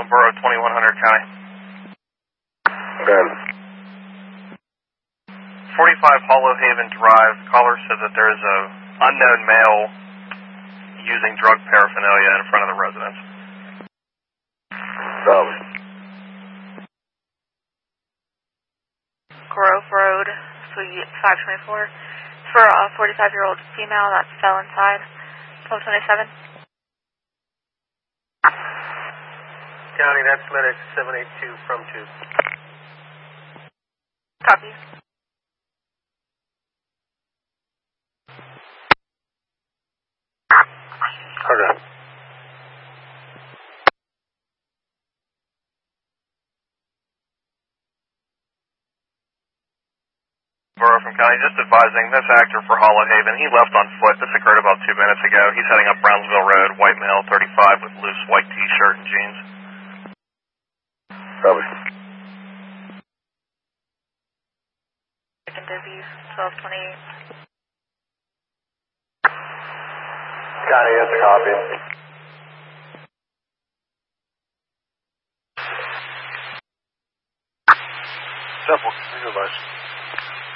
Borough 2100 County. Ben. 45 Hollow Haven Drive. Caller said that there is a unknown male using drug paraphernalia in front of the residence. Grove Road, Suite 524. For a 45-year-old female that fell inside. 1227. County, that's medic 782 from 2. Copy. Okay. Borough from County, just advising this actor for Hollow Haven, he left on foot. This occurred about 2 minutes ago. He's heading up Brownsville Road, white male, 35, with loose white t-shirt and jeans. Copy. Second disease, 1228. County, yes, copy. Simple, supervisor.